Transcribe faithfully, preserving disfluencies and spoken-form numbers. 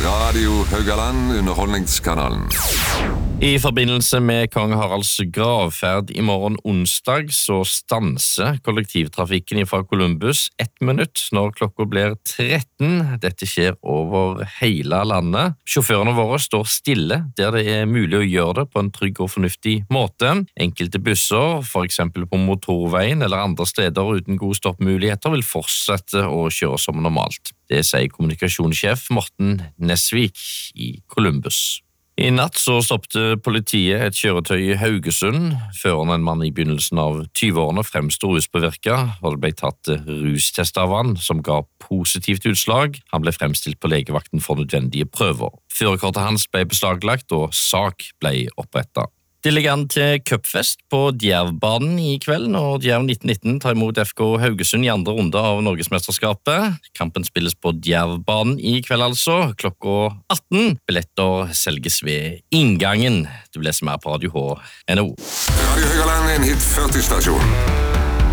Radio Haugaland, underholdningskanalen. I forbindelse med kong Haralds gravferd i morgen onsdag så stanser kollektivtrafikken fra Columbus ett minutt når klokka blir tretten. Dette skjer over hele landet. Sjåførene våre står stille der det er mulig å gjøre det på en trygg og fornuftig måte. Enkelte busser, for eksempel på motorveien eller andre steder uten gode stoppmuligheter, vil fortsette å kjøre som normalt. Det sier kommunikasjonssjef Morten Nesvik i Columbus. I natt så stoppte politiet et kjøretøy i Haugesund. Føreren, en mann i begynnelsen av tyve-årene, fremstod ruspåvirket, og det ble tatt rustest av han, som ga positivt utslag. Han ble fremstilt på legevakten for nødvendige prøver. Førerkortet hans ble beslaglagt, og sak ble opprettet. Det ligger an til cupfest på Djervbanen i kveld, og Djerv nitten nitten tar imot F K Haugesund i andre runde av Norgesmesterskapet. Kampen spilles på Djervbanen i kveld altså, klokka atten. Billetter selges ved inngangen. Du leser mer på Radio H N O. Radio Haugaland, en hit førti stasjon.